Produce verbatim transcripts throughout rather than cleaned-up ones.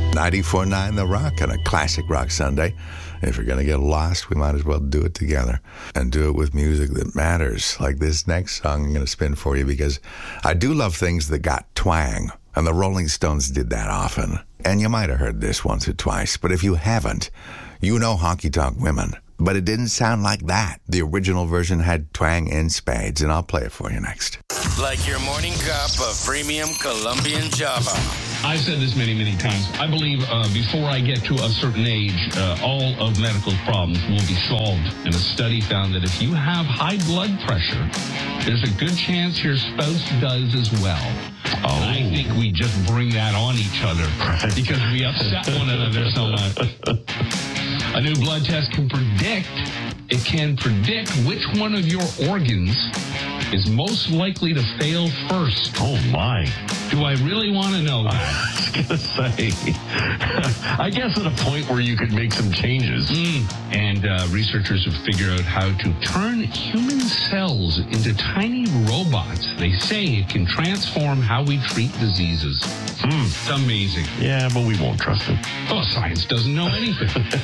ninety-four point nine The Rock on a classic rock Sunday. If you're going to get lost, we might as well do it together and do it with music that matters, like this next song I'm going to spin for you, because I do love things that got twang, and the Rolling Stones did that often. And you might have heard this once or twice, but if you haven't, you know Honky Tonk Women. But it didn't sound like that. The original version had twang in spades, and I'll play it for you next. Like your morning cup of premium Colombian Java. I've said this many, many times. I believe uh, before I get to a certain age, uh, all of medical problems will be solved. And a study found that if you have high blood pressure, there's a good chance your spouse does as well. Oh. And I think we just bring that on each other because we upset one another so much. A new blood test can predict, it can predict which one of your organs is most likely to fail first. Oh, my. Do I really want to know that? I was going to say, I guess at a point where you could make some changes. Mm. And uh, researchers have figured out how to turn human cells into tiny robots. They say it can transform how we treat diseases. Mm. It's amazing. Yeah, but we won't trust it. Oh, science doesn't know anything.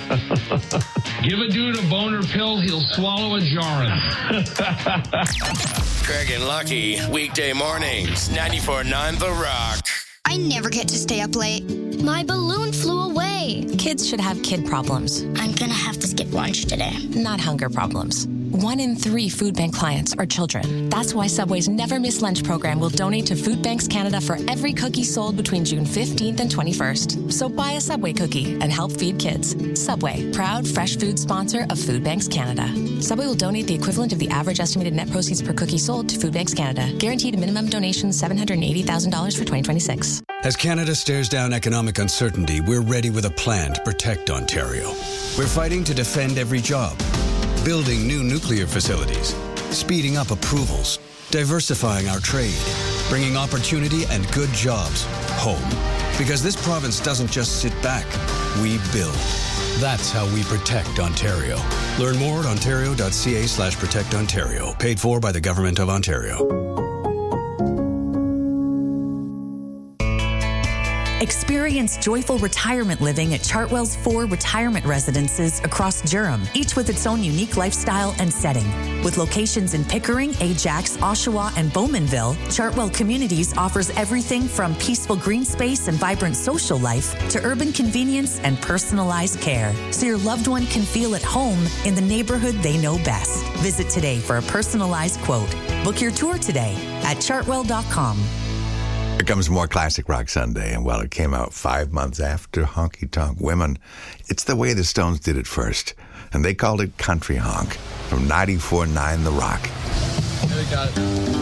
Give a dude a boner pill, he'll swallow a jar of it. Craig and Lucky, weekday mornings, ninety-four point nine The Rock. I never get to stay up late. My balloon flew away. Kids should have kid problems. I'm gonna have to skip lunch today. Not hunger problems. One in three food bank clients are children. That's why Subway's Never Miss Lunch program will donate to Food Banks Canada for every cookie sold between June fifteenth and twenty-first. So buy a Subway cookie and help feed kids. Subway, proud fresh food sponsor of Food Banks Canada. Subway will donate the equivalent of the average estimated net proceeds per cookie sold to Food Banks Canada. Guaranteed minimum donation seven hundred eighty thousand dollars for twenty twenty-six. As Canada stares down economic uncertainty, we're ready with a plan to protect Ontario. We're fighting to defend every job, building new nuclear facilities, speeding up approvals, diversifying our trade, bringing opportunity and good jobs home. Because this province doesn't just sit back, we build. That's how we protect Ontario. Learn more at ontario.ca slash protect Ontario. Paid for by the Government of Ontario. Experience joyful retirement living at Chartwell's four retirement residences across Durham, each with its own unique lifestyle and setting. With locations in Pickering, Ajax, Oshawa, and Bowmanville, Chartwell Communities offers everything from peaceful green space and vibrant social life to urban convenience and personalized care, so your loved one can feel at home in the neighborhood they know best. Visit today for a personalized quote. Book your tour today at chartwell dot com. Here comes more Classic Rock Sunday, and while it came out five months after Honky Tonk Women, it's the way the Stones did it first, and they called it Country Honk from ninety-four point nine The Rock. Here we got it.